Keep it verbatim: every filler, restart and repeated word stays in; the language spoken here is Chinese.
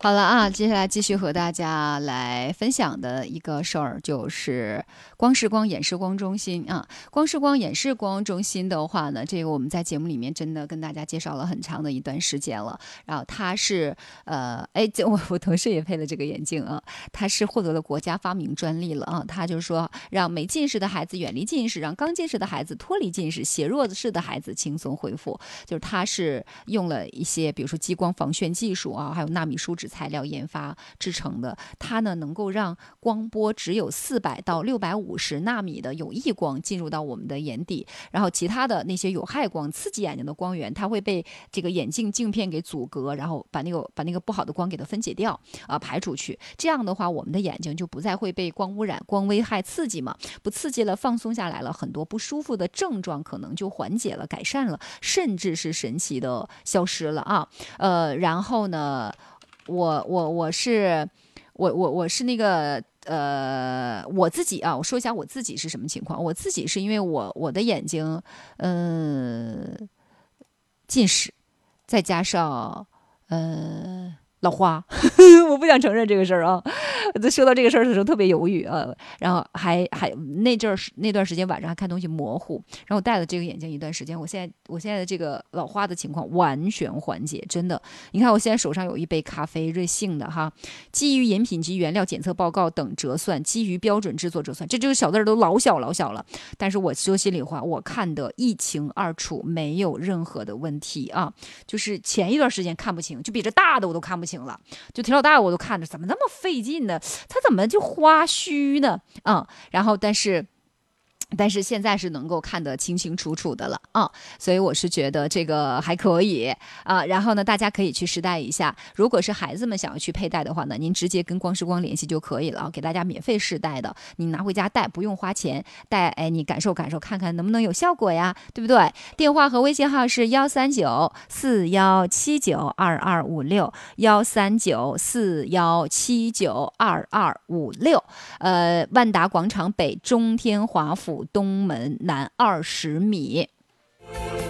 好了啊，接下来继续和大家来分享的一个事儿，就是光视光眼视光中心啊。光视光眼视光中心的话呢，这个我们在节目里面真的跟大家介绍了很长的一段时间了。然后它是呃，哎，我我同事也配了这个眼镜啊，它是获得了国家发明专利了啊。它就是说，让没近视的孩子远离近视，让刚近视的孩子脱离近视，斜弱视的孩子轻松恢复。就是它是用了一些，比如说激光防眩技术啊，还有纳米树脂材料研发制成的。它呢能够让光波只有四百到六百五十纳米的有益光进入到我们的眼底，然后其他的那些有害光、刺激眼睛的光源，它会被这个眼镜镜片给阻隔，然后把那个把那个不好的光给它分解掉啊、呃，排出去。这样的话，我们的眼睛就不再会被光污染、光危害刺激嘛，不刺激了，放松下来了，很多不舒服的症状可能就缓解了、改善了，甚至是神奇的消失了啊。呃，然后呢，我我我是我我我是那个。呃，我自己啊，我说一下我自己是什么情况。我自己是因为我我的眼睛，嗯、呃，近视，再加上呃老花，我不想承认这个事儿啊。在说到这个事儿的时候特别犹豫啊，然后还还那阵儿那段时间晚上还看东西模糊，然后戴了这个眼镜一段时间，我现在我现在的这个老花的情况完全缓解，真的。你看我现在手上有一杯咖啡，瑞幸的哈，基于饮品及原料检测报告等折算，基于标准制作折算，这这个小字都老小老小了，但是我说心里话，我看得一清二楚，没有任何的问题啊。就是前一段时间看不清，就比这大的我都看不清了，就挺老大我都看着怎么那么费劲呢？它怎么就花须呢？啊、嗯，然后但是。但是现在是能够看得清清楚楚的了啊，所以我是觉得这个还可以啊。然后呢，大家可以去试戴一下。如果是孩子们想要去佩戴的话呢，您直接跟光视光联系就可以了，给大家免费试戴的，你拿回家戴不用花钱，戴哎你感受感受，看看能不能有效果呀，对不对？电话和微信号是幺三九四幺七九二二五六幺三九四幺七九二二五六，呃，万达广场北中天华府东门南二十米。